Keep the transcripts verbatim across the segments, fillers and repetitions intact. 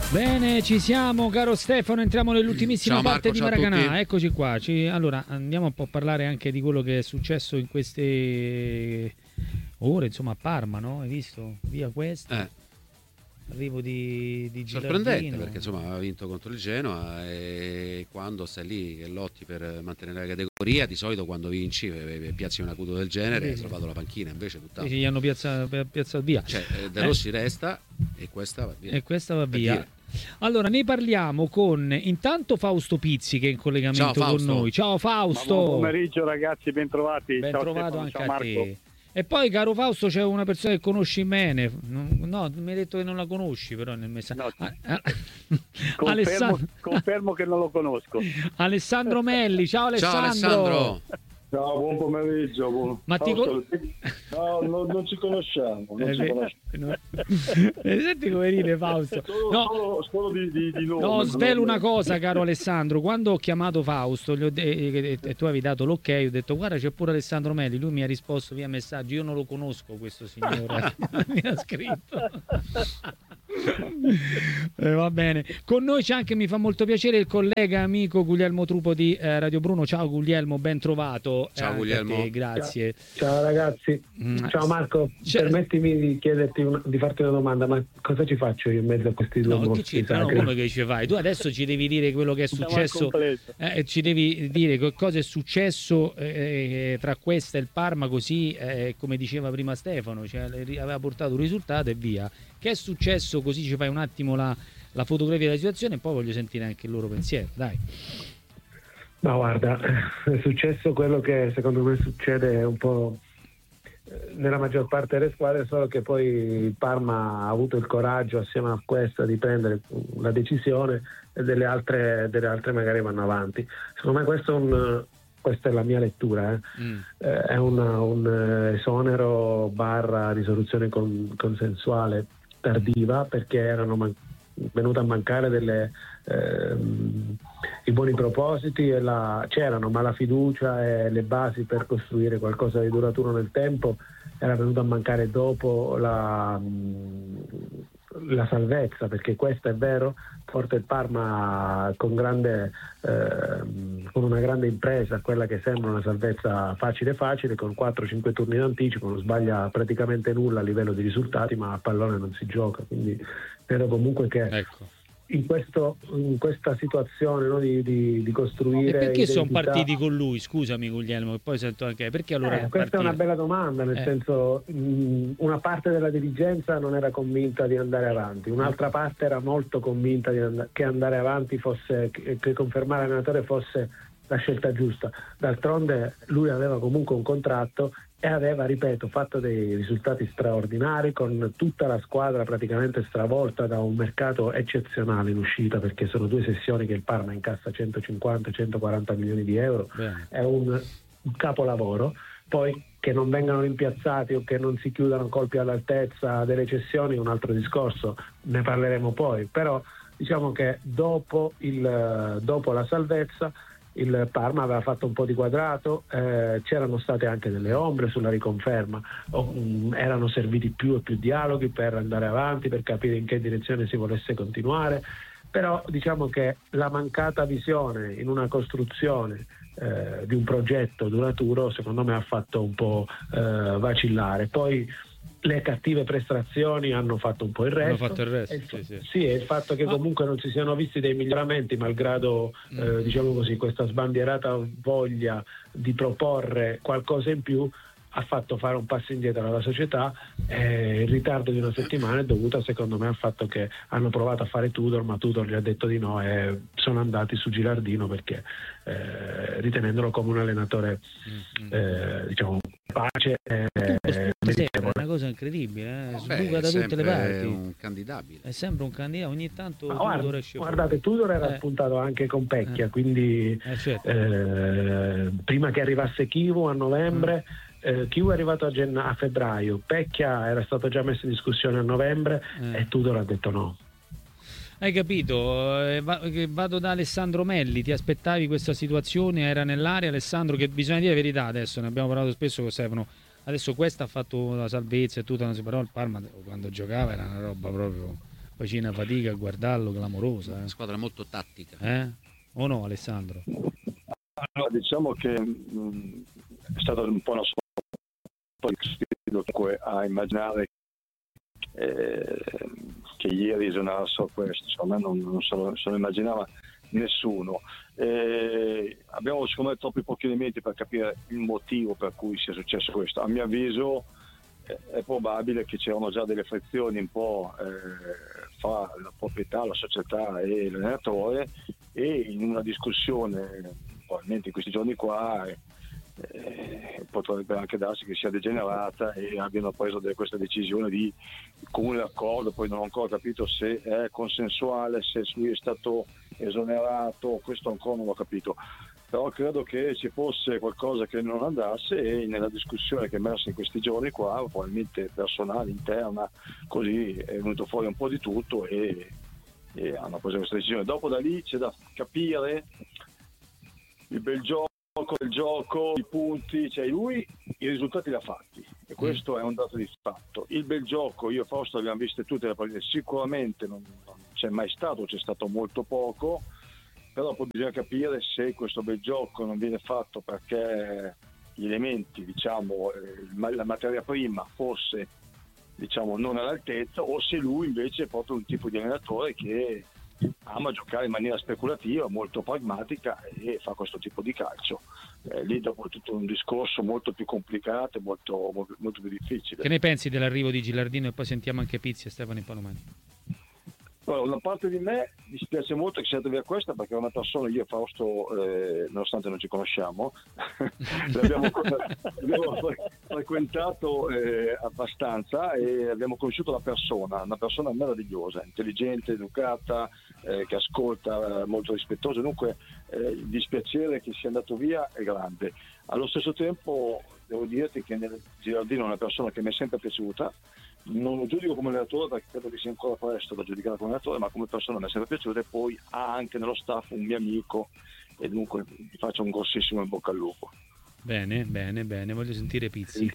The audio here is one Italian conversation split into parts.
Bene, ci siamo, caro Stefano, entriamo nell'ultimissima Ciao, parte Marco, di ciao a Maracanã. tutti. Eccoci qua. Ci- allora, andiamo un po' a parlare anche di quello che è successo in queste ore, insomma, a Parma, no? Hai visto? Via Questi, Eh, arrivo di, di sorprendente Gilardino. perché insomma ha vinto contro il Genoa e quando stai lì che lotti per mantenere la categoria, di solito quando vinci e piazzi un acuto del genere Sì, hai sì. trovato la panchina, invece Sì, tutt'altro. sì, gli hanno piazza- piazzato via. Cioè, eh, De Eh, Rossi resta e questa va via. e questa va Per via. dire. Allora, ne parliamo con intanto Fausto Pizzi che è in Ciao collegamento con Fausto. noi. Ciao Ma Fausto. buon pomeriggio ragazzi, bentrovati. Ben Ciao trovato Stefano, anche ciao a Marco. te. E poi, caro Fausto, c'è una persona che conosci bene. No, no, mi hai detto che non la conosci, però nel messaggio. No, Ah, ah, Confermo, Alessandro... confermo che non lo conosco. Alessandro Melli, ciao Ciao Alessandro. Alessandro. Ciao, buon pomeriggio. Buon... Ma ti co- No, no, non ci conosciamo. Non Eh, ci beh, conosciamo. no. Eh, Senti come ride Fausto. Solo, No, solo, solo di, di, di nome. no, svelo non- una cosa, caro Alessandro. Quando ho chiamato Fausto gli ho de- e e tu avevi dato l'ok, ho detto guarda c'è pure Alessandro Melli. Lui mi ha risposto via messaggio, io non lo conosco questo signore. Mi ha scritto. Eh, va bene. Con noi c'è anche, mi fa molto piacere, il collega amico Guglielmo Trupo di eh, Radio Bruno. Ciao Guglielmo, ben trovato. Ciao, Anche a Guglielmo. te, grazie. Ciao ragazzi, Mm, ciao Marco, c'è- permettimi di chiederti una- di farti una domanda, ma cosa ci faccio io in mezzo a questi due No, che mostri c'entra? No, sacri? come che ci fai? Tu adesso ci devi dire quello che è Siamo al successo. completo. Eh, ci devi dire che cosa è successo eh, tra questa e il Parma, così eh, come diceva prima Stefano, cioè, le- aveva portato un risultato e via. Che è successo? Così ci fai un attimo la, la fotografia della situazione e poi voglio sentire anche il loro pensiero. Dai. Ma guarda, è successo quello che secondo me succede un po' eh, nella maggior parte delle squadre, solo che poi il Parma ha avuto il coraggio assieme a questa di prendere la decisione e delle altre, delle altre magari vanno avanti. Secondo me questo è un... Questa è la mia lettura, eh. Mm. Eh, è una- un eh, esonero barra risoluzione con- consensuale tardiva, perché erano man- venute a mancare delle, ehm, i buoni propositi e la- c'erano, ma la fiducia e le basi per costruire qualcosa di duraturo nel tempo era venuta a mancare dopo la, mh, la salvezza, perché questo è vero, porta il Parma con, grande, ehm, con una grande impresa, quella che sembra una salvezza facile facile, con quattro cinque turni d'anticipo, non sbaglia praticamente nulla a livello di risultati, ma a pallone non si gioca, quindi credo comunque che Ecco. in, questo, in questa situazione, no, di, di, di E costruire perché sono identità- partiti con lui? Scusami Guglielmo, che poi sento anche perché allora Eh, sono questa è una partiti? bella domanda, nel Eh. senso mh, una parte della dirigenza non era convinta di andare avanti, un'altra parte era molto convinta di and- che andare avanti fosse, che, che confermare l'allenatore fosse la scelta giusta. D'altronde lui aveva comunque un contratto e aveva, ripeto, fatto dei risultati straordinari, con tutta la squadra praticamente stravolta da un mercato eccezionale in uscita, perché sono due sessioni che il Parma incassa centocinquanta centoquaranta milioni di euro. Bene. È un, un capolavoro. Poi che non vengano rimpiazzati o che non si chiudano colpi all'altezza delle cessioni è un altro discorso, ne parleremo poi, però diciamo che dopo, il, dopo la salvezza il Parma aveva fatto un po' di quadrato, eh, c'erano state anche delle ombre sulla riconferma, o, mh, erano serviti più e più dialoghi per andare avanti, per capire in che direzione si volesse continuare, però diciamo che la mancata visione in una costruzione eh, di un progetto duraturo secondo me ha fatto un po' eh, vacillare. Poi le cattive prestazioni hanno fatto un po' il resto. Hanno fatto il resto, E il, sì, sì. sì, e il fatto che Ma- comunque non si siano visti dei miglioramenti, malgrado eh, diciamo così, questa sbandierata voglia di proporre qualcosa in più, ha fatto fare un passo indietro alla società. Eh, il ritardo di una settimana è dovuto secondo me al fatto che hanno provato a fare Tudor, ma Tudor gli ha detto di no e sono andati su Gilardino, perché eh, ritenendolo come un allenatore eh, diciamo pace e Sembra meritevole. una cosa incredibile, eh? Beh, Sbuca è da tutte le sempre parti. un candidabile. È sempre un candidato, ogni tanto Ma Tudor guarda- esce guardate, fuori. Tudor era Eh. spuntato anche con Pecchia, Eh. quindi Eh, certo. eh, prima che arrivasse Chivu a novembre, eh, Chivu è arrivato a, genna- a febbraio, Pecchia era stato già messo in discussione a novembre Eh. e Tudor ha detto no. Hai capito? Eh, va- che vado da Alessandro Melli, ti aspettavi questa situazione? Era nell'area Alessandro, che bisogna dire la verità adesso, ne abbiamo parlato spesso con Stefano. Adesso questa ha fatto la salvezza e tutto, però il Parma quando giocava era una roba proprio poi c'è una fatica a guardarlo clamorosa. Eh. Una squadra molto tattica. Eh? O no, Alessandro? Allora, diciamo che mh, è stata un po' una sorpresa a immaginare eh, che ieri esonerassero questo, secondo me non, non, se lo, se lo immaginava nessuno. Eh, abbiamo secondo me troppi pochi elementi per capire il motivo per cui sia successo questo. A mio avviso eh, è probabile che c'erano già delle frizioni un po' eh, fra la proprietà, la società e l'allenatore, e in una discussione probabilmente in questi giorni qua eh, potrebbe anche darsi che sia degenerata e abbiano preso de- questa decisione di comune accordo. Poi non ho ancora capito se è consensuale, se lui è stato esonerato, questo ancora non l'ho capito, però credo che ci fosse qualcosa che non andasse, e nella discussione che è emersa in questi giorni qua, probabilmente personale, interna, così è venuto fuori un po' di tutto e, e hanno preso questa decisione. Dopo da lì c'è da capire il bel gioco, il gioco, i punti, cioè lui i risultati li ha fatti e questo è un dato di fatto. Il bel gioco, io e Fausto abbiamo viste tutte le partite, sicuramente non, non c'è mai stato, c'è stato molto poco, però poi bisogna capire se questo bel gioco non viene fatto perché gli elementi, diciamo, la materia prima fosse, diciamo, non all'altezza, o se lui invece è proprio un tipo di allenatore che ama giocare in maniera speculativa, molto pragmatica, e fa questo tipo di calcio. Eh, lì dopo tutto un discorso molto più complicato e molto, molto più difficile. Che ne pensi dell'arrivo di Gilardino? E poi sentiamo anche Pizzi e Stefano Palomani. Allora, una parte di me dispiace molto che sia andata via questa, perché è una persona, io e Fausto, eh, nonostante non ci conosciamo, l'abbiamo, l'abbiamo frequentato eh, abbastanza, e abbiamo conosciuto la persona, una persona meravigliosa, intelligente, educata, eh, che ascolta, eh, molto rispettosa. Dunque eh, il dispiacere che sia andato via è grande. Allo stesso tempo devo dirti che nel Gilardino è una persona che mi è sempre piaciuta. Non lo giudico come allenatore perché credo che sia ancora presto da giudicare come allenatore, ma come persona mi è sempre piaciuta, e poi ha anche nello staff un mio amico, e dunque gli faccio un grossissimo in bocca al lupo. Bene, bene, bene, voglio sentire Pizzi.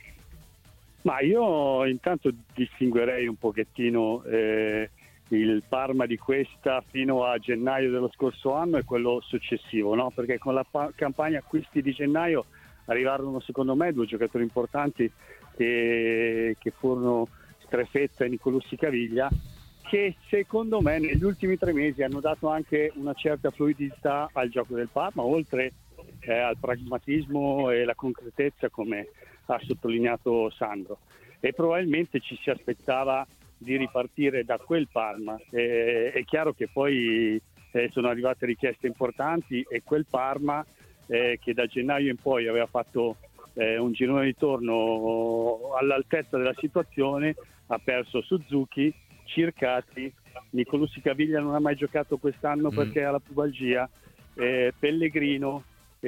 Ma io intanto distinguerei un pochettino eh, il Parma di questa fino a gennaio dello scorso anno e quello successivo, no? Perché con la pa- campagna acquisti di gennaio arrivarono secondo me due giocatori importanti che, che furono Strefezza e Nicolussi Caviglia, che secondo me negli ultimi tre mesi hanno dato anche una certa fluidità al gioco del Parma, oltre eh, al pragmatismo e la concretezza, come ha sottolineato Sandro, e probabilmente ci si aspettava di ripartire da quel Parma. Eh, è chiaro che poi eh, sono arrivate richieste importanti, e quel Parma eh, che da gennaio in poi aveva fatto eh, un girone di ritorno all'altezza della situazione ha perso Suzuki, Circati, Nicolussi Caviglia non ha mai giocato quest'anno mm. perché ha la pubalgia, eh, Pellegrino,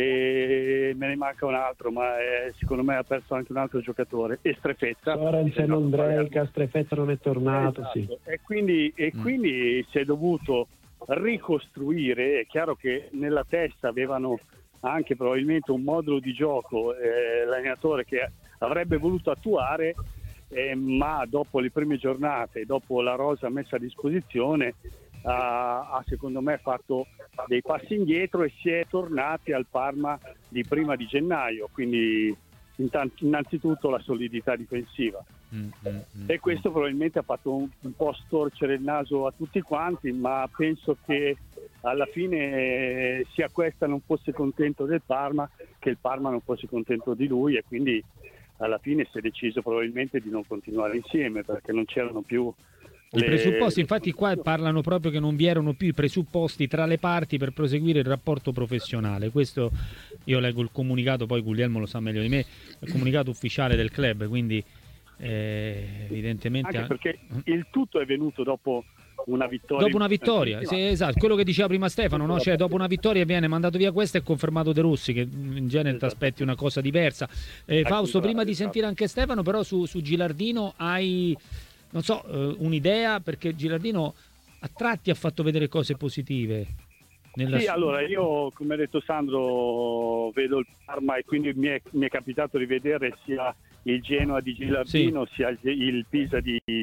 e me ne manca un altro, ma eh, secondo me ha perso anche un altro giocatore, e Strefezza. Lorenzen Ondrejka, Strefezza non è tornato, esatto. Sì. E quindi, e Mm. quindi si è dovuto ricostruire. È chiaro che nella testa avevano anche probabilmente un modulo di gioco eh, l'allenatore che avrebbe voluto attuare, eh, ma dopo le prime giornate, dopo la rosa messa a disposizione, ha, ha secondo me fatto dei passi indietro e si è tornati al Parma di prima di gennaio, quindi intan- innanzitutto la solidità difensiva. Mm, mm, mm, E questo probabilmente ha fatto un, un po' storcere il naso a tutti quanti, ma penso che alla fine eh, sia questa non fosse contento del Parma, che il Parma non fosse contento di lui, e quindi alla fine si è deciso probabilmente di non continuare insieme, perché non c'erano più i le... presupposti. Infatti qua parlano proprio che non vi erano più i presupposti tra le parti per proseguire il rapporto professionale. Questo io leggo il comunicato, poi Guglielmo lo sa meglio di me, il comunicato ufficiale del club, quindi eh, evidentemente anche perché il tutto è venuto dopo una vittoria. Dopo una vittoria, sì, esatto, quello che diceva prima Stefano, no? Cioè dopo una vittoria viene mandato via questo e confermato De Rossi, che in genere ti aspetti una cosa diversa. Eh, Fausto, prima di sentire anche Stefano, però su, su Gilardino hai, non so, eh, un'idea? Perché Gilardino a tratti ha fatto vedere cose positive. Nella Sì, su- allora io, come ha detto Sandro, vedo il Parma, e quindi mi è, mi è capitato di vedere sia il Genoa di Gilardino, Sì. sia il, il Pisa di,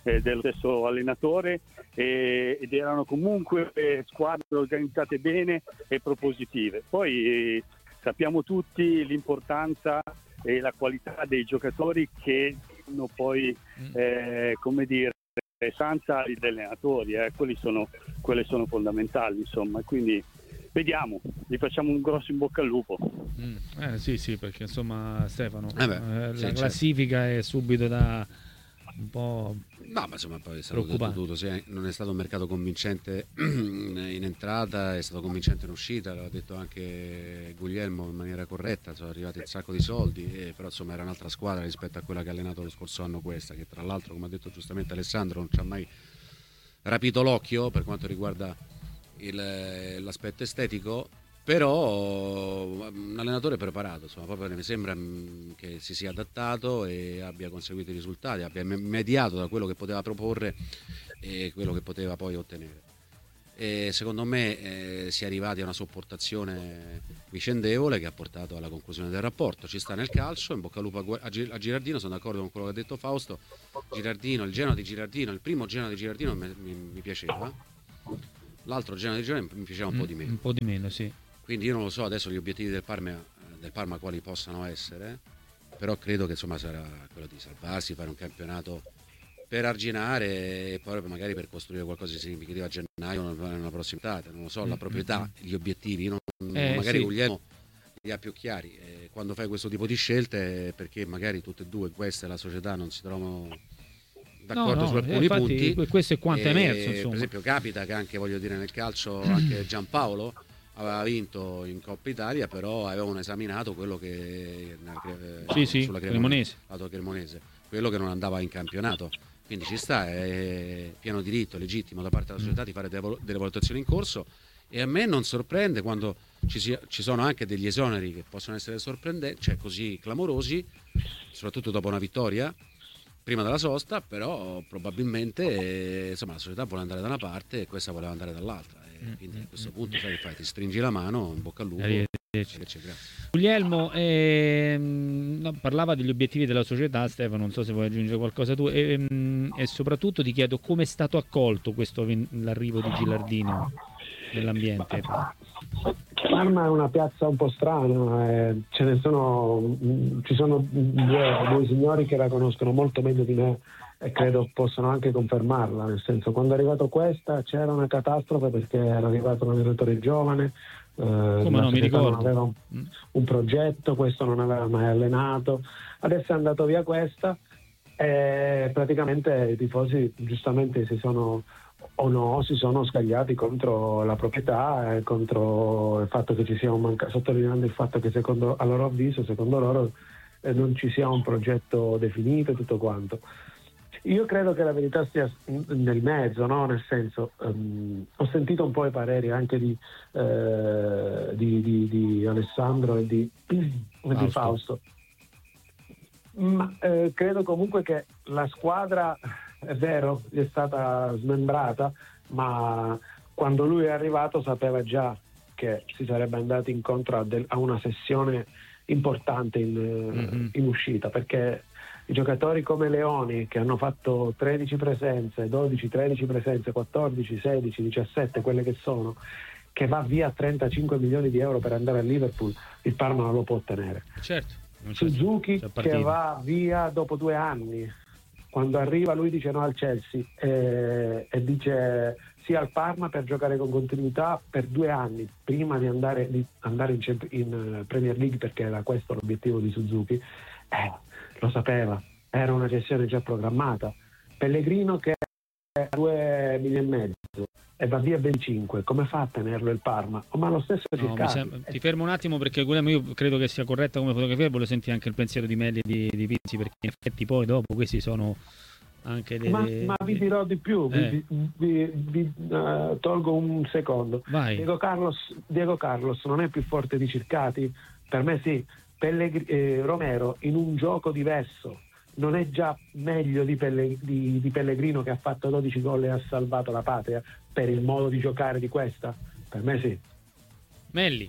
eh, dello stesso allenatore, eh, ed erano comunque eh, squadre organizzate bene e propositive. Poi eh, sappiamo tutti l'importanza e la qualità dei giocatori che hanno poi, eh, come dire, sanza degli allenatori, eh. Quelli sono, quelle sono fondamentali, insomma, quindi vediamo, gli facciamo un grosso in bocca al lupo. Mm. Eh, sì, sì, perché insomma Stefano, eh beh, eh, sì, la certo. classifica è subito da un po'... No, ma insomma poi è stato detto tutto, sì, non è stato un mercato convincente in entrata, è stato convincente in uscita, l'ha detto anche Guglielmo in maniera corretta, sono arrivati un sacco di soldi, eh, però insomma era un'altra squadra rispetto a quella che ha allenato lo scorso anno questa, che tra l'altro, come ha detto giustamente Alessandro, non ci ha mai rapito l'occhio per quanto riguarda il, l'aspetto estetico, però un allenatore preparato, insomma, proprio mi sembra che si sia adattato e abbia conseguito i risultati, abbia mediato da quello che poteva proporre e quello che poteva poi ottenere. E secondo me eh, si è arrivati a una sopportazione vicendevole che ha portato alla conclusione del rapporto. Ci sta nel calcio, in bocca al lupo a Girardino, sono d'accordo con quello che ha detto Fausto. Girardino, il Genoa di Girardino, il primo Genoa di Girardino mi, mi, mi piaceva, l'altro Genoa di Girardino mi piaceva un mm, po' di meno. Un po' di meno, sì. Quindi io non lo so adesso gli obiettivi del Parma, del Parma quali possano essere, però credo che insomma sarà quello di salvarsi, fare un campionato per arginare e poi magari per costruire qualcosa di significativo a gennaio nella prossima data, non lo so, la proprietà, gli obiettivi, non, Eh, magari sì. Guglielmo li ha più chiari, e quando fai questo tipo di scelte perché magari tutte e due queste la società non si trovano d'accordo no, no, su alcuni infatti, punti. questo è quanto è emerso, E, insomma. per esempio capita che anche, voglio dire, nel calcio anche Giampaolo aveva vinto in Coppa Italia, però avevano esaminato quello che eh, Sì, sì, sulla Cremonese. lato Cremonese, quello che non andava in campionato. Quindi ci sta, è pieno diritto, legittimo da parte della società di fare delle valutazioni in corso, e a me non sorprende quando ci, sia, ci sono anche degli esoneri che possono essere sorprendenti, cioè così clamorosi, soprattutto dopo una vittoria prima della sosta, però probabilmente eh, insomma la società vuole andare da una parte e questa voleva andare dall'altra, e quindi a questo punto sai che fai, ti stringi la mano, in bocca al lupo. Grazie. Guglielmo, ehm, no, parlava degli obiettivi della società, Stefano, non so se vuoi aggiungere qualcosa tu, e, ehm, e soprattutto ti chiedo come è stato accolto questo l'arrivo di Gilardino nell'ambiente. Parma è una piazza un po' strana, eh, ce ne sono, ci sono due, due signori che la conoscono molto meglio di me e credo possono anche confermarla, nel senso, quando è arrivato questa c'era una catastrofe perché era arrivato un allenatore giovane, eh, come no, mi ricordo, non aveva un, un progetto, questo non aveva mai allenato, adesso è andato via questa e praticamente i tifosi giustamente si sono o no si sono scagliati contro la proprietà e contro il fatto che ci sia un mancato, sottolineando il fatto che secondo a loro avviso, secondo loro eh, non ci sia un progetto definito e tutto quanto. Io credo che la verità stia nel mezzo, no? Nel senso, um, ho sentito un po' i pareri anche di, eh, di, di, di Alessandro e di Fausto, di Fausto. Ma eh, credo comunque che la squadra, è vero, è stata smembrata, ma quando lui è arrivato sapeva già che si sarebbe andati incontro a, del, a una sessione importante in, mm-hmm. in uscita, perché i giocatori come Leoni, che hanno fatto tredici presenze, dodici, tredici presenze, quattordici, sedici, diciassette, quelle che sono, che va via a trentacinque milioni di euro per andare a Liverpool, il Parma non lo può ottenere. Certo. Suzuki che va via dopo due anni, quando arriva lui dice no al Chelsea e, e dice sì al Parma per giocare con continuità per due anni prima di andare, di andare in, in Premier League, perché era questo l'obiettivo di Suzuki. Eh, lo sapeva, era una cessione già programmata. Pellegrino che è a due milioni e mezzo e va via venticinque, come fa a tenerlo il Parma? Oh, ma lo stesso no, mi sembra, ti fermo un attimo perché io credo che sia corretta come fotografia, volevo sentire anche il pensiero di Melli e di, di Pizzi, perché in effetti poi dopo questi sono anche delle... ma, ma vi dirò di più, eh. vi, vi, vi uh, tolgo un secondo. Vai. Diego Carlos, Diego Carlos non è più forte di Circati? Per me sì. Pellegr- eh, Romero in un gioco diverso non è già meglio di, Pelle- di, di Pellegrino, che ha fatto dodici gol e ha salvato la patria, per il modo di giocare di questa? Per me sì. Melli.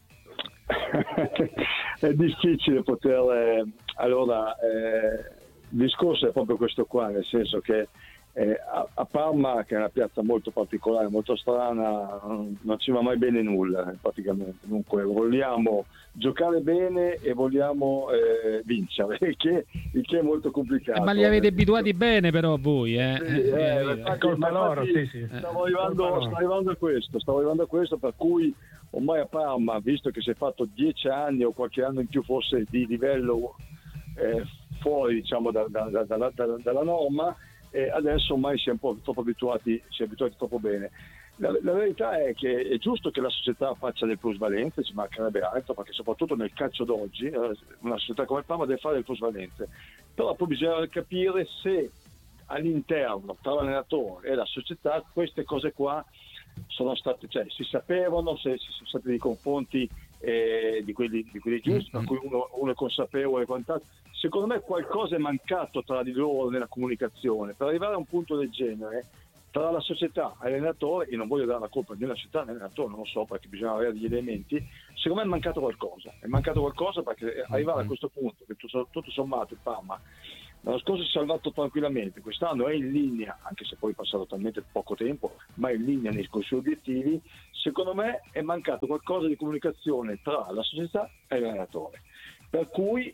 È difficile poter... Allora, eh, il discorso è proprio questo qua, nel senso che Eh, a, a Parma, che è una piazza molto particolare, molto strana, non ci va mai bene nulla praticamente. Dunque vogliamo giocare bene e vogliamo eh, vincere, il che, il che è molto complicato. Eh, ma li avete abituati bene però voi, eh? Sì, eh, eh, infatti, colpa loro, infatti, sì, sì. Stavo, arrivando, stavo arrivando a questo, stavo arrivando a questo, per cui ormai a Parma, visto che si è fatto dieci anni o qualche anno in più forse di livello eh, fuori, diciamo, da, da, da, da, da, dalla norma, e adesso ormai si è un po' troppo abituati, si è abituati troppo bene. La, la verità è che è giusto che la società faccia le plusvalenze, ci mancherebbe altro, perché soprattutto nel calcio d'oggi una società come Parma deve fare le plusvalenze, però poi bisogna capire se all'interno tra l'allenatore e la società queste cose qua sono state, cioè si sapevano, se ci sono stati dei confronti eh, di quelli, di quelli giusti, per cui uno, uno è consapevole e quant'altro. Secondo me qualcosa è mancato tra di loro nella comunicazione per arrivare a un punto del genere tra la società e l'allenatore. Io non voglio dare la colpa né alla società né all'allenatore, non lo so, perché bisogna avere degli elementi. Secondo me è mancato qualcosa, è mancato qualcosa perché arrivare a questo punto, che tutto, tutto sommato il Parma l'anno scorso si è salvato tranquillamente, quest'anno è in linea, anche se poi è passato talmente poco tempo, ma è in linea nei suoi obiettivi. Secondo me è mancato qualcosa di comunicazione tra la società e l'allenatore, per cui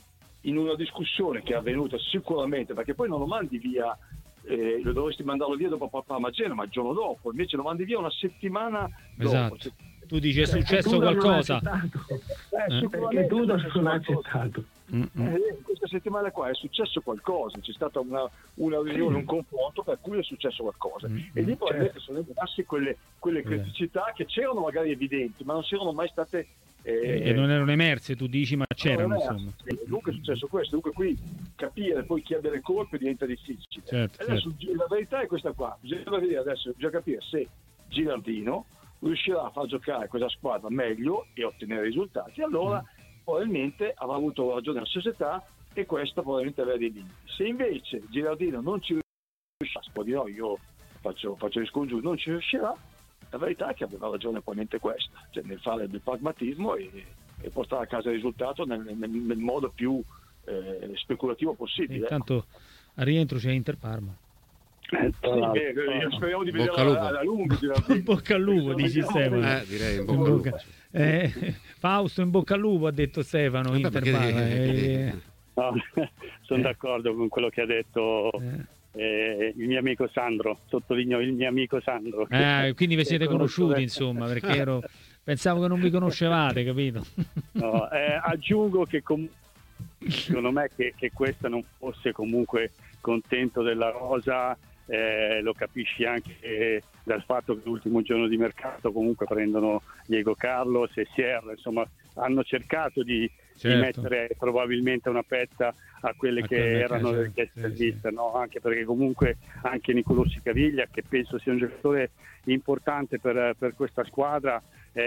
in una discussione che è avvenuta sicuramente, perché poi non lo mandi via, eh, lo dovresti mandarlo via dopo Parma Genoa, ma il giorno dopo, invece lo mandi via una settimana dopo. Esatto. Tu dici è Cioè, successo qualcosa. Eh, Eh? Perché tu non hai accettato. Eh, questa settimana qua è successo qualcosa, c'è stata una, una riunione, un confronto per cui è successo qualcosa, Mm-hmm. e lì probabilmente Certo. sono emerse quelle, quelle criticità che c'erano magari evidenti, ma non si erano mai state eh, E non erano emerse, tu dici, ma c'erano, non insomma. Sì, dunque è successo questo, dunque qui capire poi chi abbia le colpe diventa difficile. Certo, Adesso la verità è questa qua, bisogna vedere adesso, bisogna capire se Gilardino riuscirà a far giocare questa squadra meglio e ottenere risultati, allora mm. probabilmente avrà avuto ragione la società e questa probabilmente aveva dei limiti. Se invece Gilardino non ci riuscirà, si può dire no, io faccio, faccio gli scongiuri, non ci riuscirà, la verità è che aveva ragione probabilmente questa, cioè nel fare del pragmatismo e, e portare a casa il risultato nel, nel, nel modo più eh, speculativo possibile. Intanto a rientro c'è Inter Parma. Eh, sì, eh, speriamo di vedere Bocca alla lunga. In bocca al lupo, dici Stefano. Eh, direi in In bocca al lupo. bocca- eh, Fausto, in bocca al lupo, ha detto Stefano. Eh, Inter perché- Parma, eh, No, sono Eh. d'accordo con quello che ha detto eh. eh, il mio amico Sandro, sottolineo il mio amico Sandro. Ah, quindi vi siete Che conosciuti, conosco- insomma, perché ero... pensavo che non vi conoscevate, capito? No, eh, aggiungo che com- secondo me che, che questa non fosse comunque contento della rosa, eh, lo capisci anche eh, dal fatto che l'ultimo giorno di mercato comunque prendono Diego Carlos e Sierra, insomma hanno cercato di, Certo. di mettere probabilmente una pezza a quelle A che quelle che- erano le certo, richieste del sì, mister, no? Anche perché comunque anche Nicolò Caviglia, che penso sia un giocatore importante per, per questa squadra,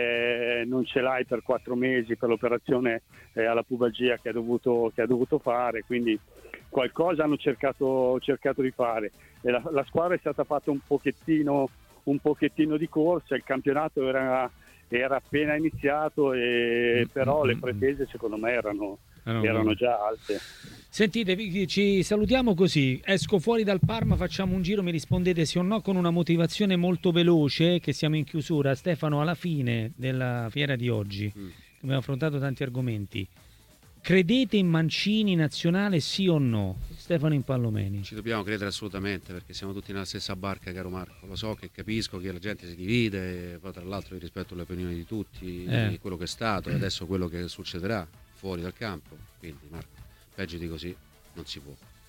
eh, non ce l'hai per quattro mesi per l'operazione eh, alla pubalgia che ha dovuto, che ha dovuto fare, quindi qualcosa hanno cercato, cercato di fare e la, la squadra è stata fatta un pochettino, un pochettino di corsa, il campionato era, era appena iniziato e però le pretese secondo me erano, Ah, no, erano no. già alte. Sentite, vi- ci salutiamo così. Esco fuori dal Parma, facciamo un giro, mi rispondete sì o no con una motivazione molto veloce, che siamo in chiusura. Stefano, alla fine della fiera di oggi, Mm. abbiamo affrontato tanti argomenti. Credete in Mancini nazionale, sì o no? Stefano Impallomeni. Ci dobbiamo credere assolutamente, perché siamo tutti nella stessa barca, caro Marco. Lo so che capisco che la gente si divide, poi tra l'altro io rispetto le opinioni di tutti, Eh. di quello che è stato e adesso quello che succederà fuori dal campo. Quindi Marco, peggio di così non si può.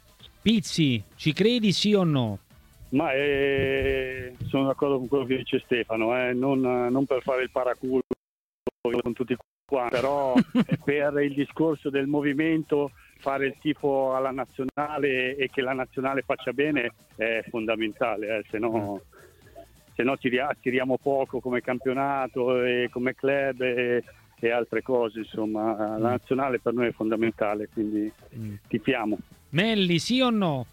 Pizzi, ci credi sì o no? Ma eh, sono d'accordo con quello che dice Stefano, eh, non, non per fare il paraculo con tutti qua, però per il discorso del movimento, fare il tifo alla nazionale e che la nazionale faccia bene è fondamentale, eh, se no, se no tiriamo, tiriamo poco come campionato e come club e, e altre cose, insomma la nazionale per noi è fondamentale, quindi Mm. tifiamo. Melli, sì o no?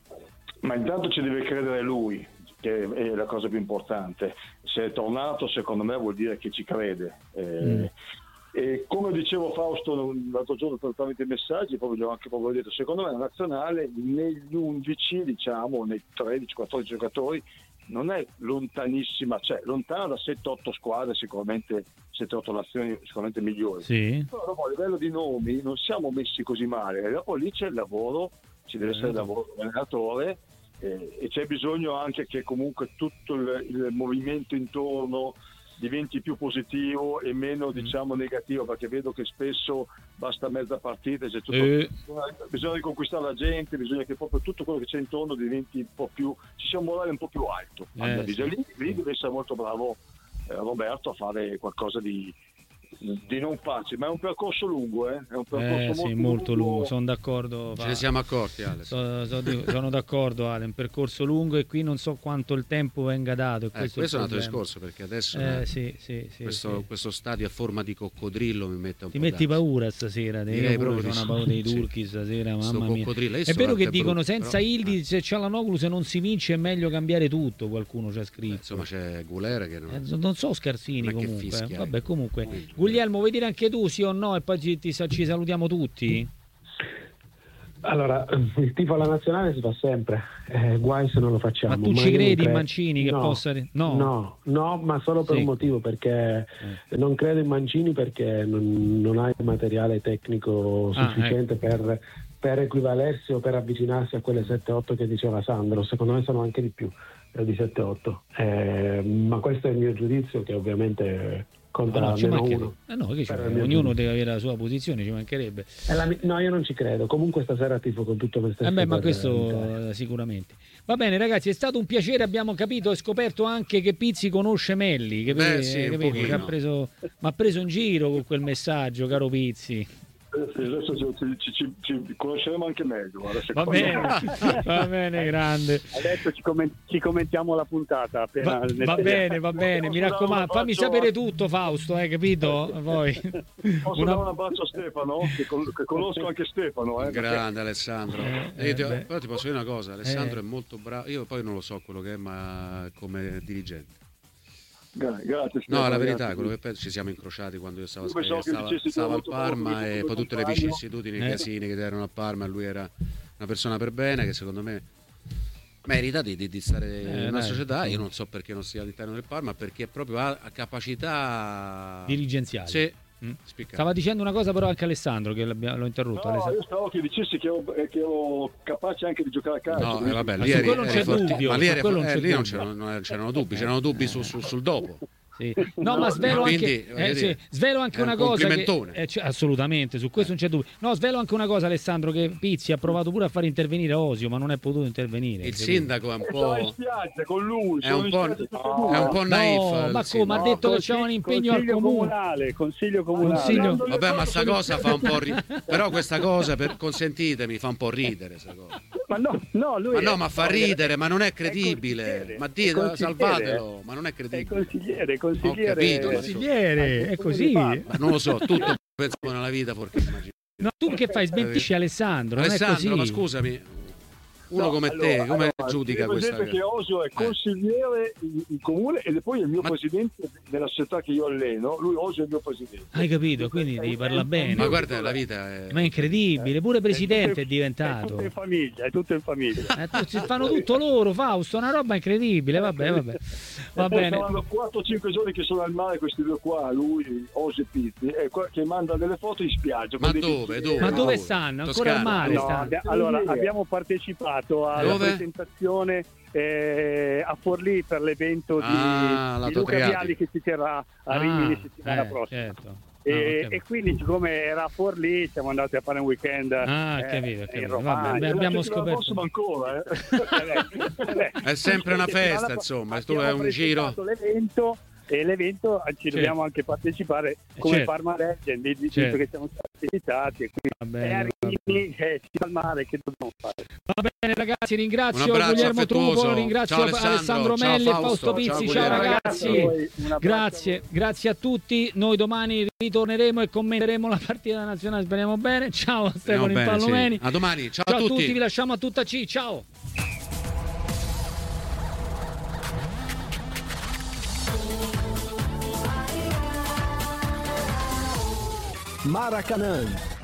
Ma intanto ci deve credere lui, che è la cosa più importante. Se è tornato, secondo me vuol dire che ci crede. Eh, Mm. E come dicevo Fausto l'altro giorno tramite i messaggi, proprio anche proprio detto, secondo me la nazionale negli undici, diciamo, nei tredici quattordici giocatori non è lontanissima, cioè lontana da sette otto squadre, sicuramente sette otto nazioni sicuramente migliori. Sì. Però dopo a livello di nomi non siamo messi così male, e dopo lì c'è il lavoro, ci deve essere il lavoro dell'allenatore, eh, e c'è bisogno anche che comunque tutto il, il movimento intorno diventi più positivo e meno, diciamo, negativo, perché vedo che spesso basta mezza partita, c'è tutto, eh. bisogna riconquistare la gente, bisogna che proprio tutto quello che c'è intorno diventi un po' più, ci sia un morale un po' più alto. Eh, sì, lì, lì deve essere molto bravo eh, Roberto a fare qualcosa di, di non facile, ma è un percorso lungo, eh? È un percorso eh, molto, sì, molto lungo, lungo. sono d'accordo. Ce ne siamo accorti, Ale. So, so, sono d'accordo, Ale, un percorso lungo e qui non so quanto il tempo venga dato. Eh, questo, questo è un altro discorso, perché adesso eh, eh, sì, sì, sì, questo, sì. questo stadio a forma di coccodrillo mi mette un Ti po' metti d'ansia. paura stasera, Direi proprio proprio c'ho di una paura dei sì. turchi stasera, Sto mamma mia. coccodrillo, io È so vero che quanto è dicono brutto, senza però, Ildi, eh. se c'è la Noglu, se non si vince è meglio cambiare tutto, qualcuno ci ha scritto. Eh, insomma c'è Guler che non, Eh, non so Scarsini non è che comunque. fischia, Vabbè, eh. comunque. Quindi, Guglielmo, vuoi dire anche tu sì o no e poi ci, ti- ci salutiamo tutti? Allora, il tifo alla nazionale si fa sempre, eh, guai se non lo facciamo. Ma tu ci io non credi, credo- Mancini, che no, possa... No. no, no, ma solo per Sì. un motivo, perché Eh. non credo in Mancini, perché non, non ha il materiale tecnico Ah, sufficiente per, per equivalersi o per avvicinarsi a quelle sette otto che diceva Sandro. Secondo me sono anche di più eh, di sette otto, eh, ma questo è il mio giudizio, che ovviamente conta No, no, ci almeno mancherebbe. uno. Eh no, che ci Per vuole? il mio Ognuno giudizio. deve avere la sua posizione, ci mancherebbe. È la mi- no, io non ci credo. Comunque stasera tifo con tutto me stesso. Eh beh, ma per questo l'Italia. eh, sicuramente. Va bene ragazzi, è stato un piacere, abbiamo capito e scoperto anche che Pizzi conosce Melli, che Beh, vedi- sì, un capito? Che ha pochino. preso, ma ha preso in giro con quel messaggio, caro Pizzi. Adesso ci, ci, ci, ci conosceremo anche meglio. Guarda, Va secondo bene, me. va bene, grande. Adesso ci, comment- ci commentiamo la puntata appena Va, nel- va bene, va bene, mi raccomando, fammi sapere tutto Fausto, hai capito? Poi Posso una- dare un abbraccio a Stefano, che, con- che conosco anche Stefano. Eh, grande Alessandro. Eh, E io ti- eh, beh. però ti posso dire una cosa, Alessandro Eh. è molto bravo, io poi non lo so quello che è, ma come dirigente. Gra- grazie Stefano. No, la verità, grazie. quello che penso, ci siamo incrociati quando io stavo, Io pensavo che stavo, dicessi tu stavo al molto bravo Parma come e tuo poi tutte le compagno. vicissitudini, Eh. i casini che erano a Parma, lui era una persona per bene che secondo me merita di, di- di stare in una dai. società. Io non so perché non sia all'interno del Parma, perché proprio ha, ha capacità dirigenziali. sì, Mm. spiccate. Stava dicendo una cosa però anche Alessandro, che l'abbia- l'ho interrotto. No, Alessandro. io stavo che dicessi che ero, eh, che ero capace anche di giocare a calcio. No, eh, vabbè, Ma lì su eri, quello non eri c'è forti- dubbio, ma lì, su eri- quello non eh, c'è lì non dubbio. c'erano, non c'erano dubbi, c'erano dubbi su- su- sul dopo. Sì. No, ma svelo Quindi, anche, voglio eh, dire, sì, svelo anche è un una cosa. Che, complimentone. eh, cioè, assolutamente, su questo non c'è dubbio. No, svelo anche una cosa, Alessandro, che Pizzi ha provato pure a far intervenire Osio, ma non è potuto intervenire. Il secondo- sindaco è un Sono in po'. spiaggia con lui. È sono un in po', spiaggia tutti e No, due. è un po' naif. No, il ma sindaco. come ha detto che c'è un Consiglio- impegno al consiglio comune. comunale, consiglio comunale. Consiglio- Vabbè, ma sta cosa fa un po' ri- però questa cosa, per... consentitemi, fa un po' ridere sta cosa. Ma no, no, lui Ma è- no, ma fa ridere, ma non è è credibile. consigliere, Ma è dite, consigliere. salvatelo, ma non è È credibile. consigliere, è Ho consigliere. capito, ma Consigliere, è così. Ma non lo so, tutto penso nella vita fuorché immagino. No, tu che fai? Smentisci Alessandro, non è Alessandro, così. ma scusami, uno No, come allora, te, come allora, giudica tieni questa presente che Osio è consigliere in, in comune e poi è il mio Ma- presidente della società che io alleno. Lui Osio è il mio presidente. Hai capito? Quindi devi parlare bene. Ma guarda, la vita è... Ma è incredibile, pure presidente è È diventato. tutto in famiglia, è tutto in famiglia. Eh, tutti fanno tutto loro, Fausto, una roba incredibile. Vabbè, vabbè. Va E poi bene. saranno quattro cinque giorni che sono al mare questi due qua, lui, Osio e Pizzi, e qua- che manda delle foto in spiaggia. Ma con dei dove, bicchieri. dove? Ma dove Dove? stanno? Ancora Toscana? al mare No, stanno. abbia- allora, abbiamo partecipato alla Dove? presentazione eh, a Forlì per l'evento di, Ah, la di Luca Totriati. Vialli che ci terrà a Ah, Rimini settimana eh, prossima. certo. E, No, ho e capito. quindi siccome era a Forlì siamo andati a fare un weekend Ah, eh, capito, in capito. Romagna. Vabbè, beh, E la abbiamo settimana scoperto. prossima ancora, eh. È sempre una Settimana festa, pro- insomma, tu abbiamo è un giro. presentato l'evento e l'evento ci dobbiamo anche partecipare come Certo. Parma Legend, visto Certo. che siamo stati invitati e quindi Va e bene, a va Rimini eh, si va al mare, che dobbiamo fare? Va bene ragazzi, ringrazio Un abbraccio Guglielmo affettuoso. Trupolo, ringrazio Ciao Alessandro, Alessandro ciao Melli e Fausto, Fausto ciao Pizzi, ciao, Guglielmo. ragazzi. A voi, un abbraccio Grazie, a voi. grazie a tutti. Noi domani ritorneremo e commenteremo la partita nazionale, speriamo bene. Ciao a Stefano Speriamo bene, Impallomeni. sì. A domani, ciao, Ciao a tutti. vi lasciamo a tutta C, ciao. Maracanã.